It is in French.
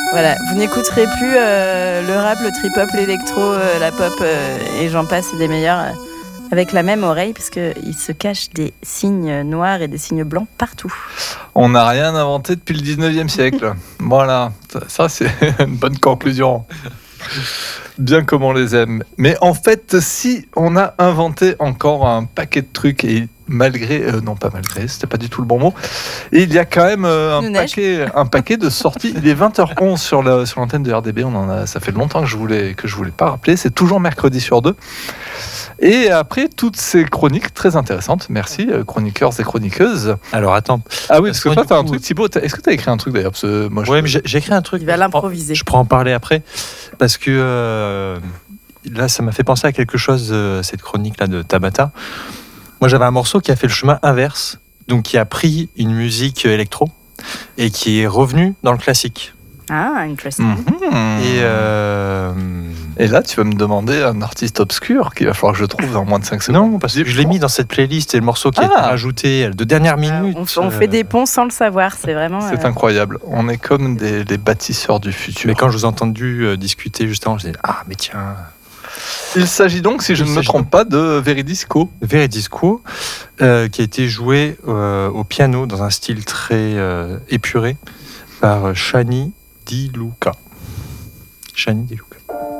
Voilà, vous n'écouterez plus le rap, le trip-hop, l'électro, la pop et j'en passe, c'est des meilleurs avec la même oreille parce qu'il se cache des signes noirs et des signes blancs partout. On n'a rien inventé depuis le 19e siècle. Voilà, ça c'est une bonne conclusion. Bien comme on les aime. Mais en fait, si on a inventé encore un paquet de trucs et non pas malgré, c'était pas du tout le bon mot. Et il y a quand même un paquet de sorties. Il est 20h11 sur l'antenne de RDB. Ça fait longtemps que je voulais pas rappeler. C'est toujours mercredi sur 2. Et après, toutes ces chroniques très intéressantes. Merci, chroniqueurs et chroniqueuses. Alors, attends. Ah oui, parce que toi, tu as un truc, Thibaut. Est-ce que tu as écrit un truc d'ailleurs? Oui, mais j'ai écrit un truc. Il va l'improviser. Je pourrais en parler après. Parce que là, ça m'a fait penser à quelque chose, cette chronique-là de Tabata. Moi, j'avais un morceau qui a fait le chemin inverse. Donc, qui a pris une musique électro et qui est revenu dans le classique. Ah, interesting. Et là, tu vas me demander un artiste obscur qu'il va falloir que je trouve dans moins de 5 secondes. Non, parce que je l'ai mis dans cette playlist et le morceau qui a été rajouté de dernière minute. On fait des ponts sans le savoir, c'est vraiment... C'est incroyable. On est comme des bâtisseurs du futur. Mais quand je vous ai entendu discuter juste avant, je me disais, ah, mais tiens... Il s'agit donc, si je ne me trompe pas, de Veridisco. Veridisco, qui a été joué au piano dans un style très épuré par Shani Di Luca.